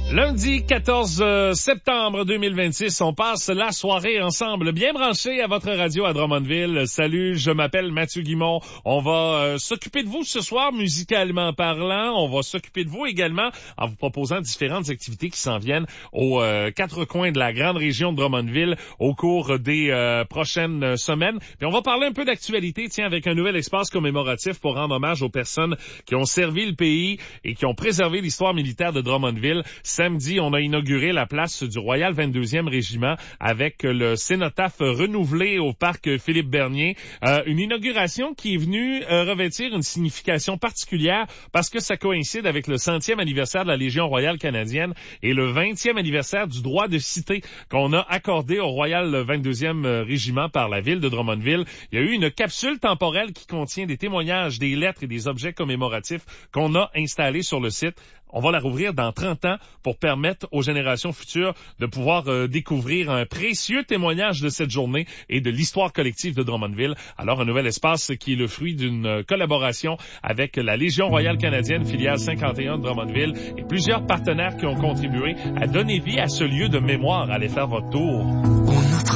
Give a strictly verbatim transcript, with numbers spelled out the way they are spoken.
Lundi quatorze septembre deux mille vingt-six, on passe la soirée ensemble, bien branchés à votre radio à Drummondville. Salut, je m'appelle Mathieu Guimond. On va euh, s'occuper de vous ce soir, musicalement parlant. On va s'occuper de vous également en vous proposant différentes activités qui s'en viennent aux euh, quatre coins de la grande région de Drummondville au cours des euh, prochaines semaines. Puis on va parler un peu d'actualité, tiens, avec un nouvel espace commémoratif pour rendre hommage aux personnes qui ont servi le pays et qui ont préservé l'histoire militaire de Drummondville. Samedi, on a inauguré la place du Royal vingt-deuxième Régiment avec le cénotaphe renouvelé au parc Philippe-Bernier. Euh, une inauguration qui est venue euh, revêtir une signification particulière parce que ça coïncide avec le centième anniversaire de la Légion royale canadienne et le vingtième anniversaire du droit de cité qu'on a accordé au Royal vingt-deuxième Régiment par la ville de Drummondville. Il y a eu une capsule temporelle qui contient des témoignages, des lettres et des objets commémoratifs qu'on a installés sur le site. On va la rouvrir dans trente ans pour permettre aux générations futures de pouvoir euh, découvrir un précieux témoignage de cette journée et de l'histoire collective de Drummondville. Alors, un nouvel espace qui est le fruit d'une collaboration avec la Légion royale canadienne, filiale cinquante et un de Drummondville, et plusieurs partenaires qui ont contribué à donner vie à ce lieu de mémoire. Allez faire votre tour.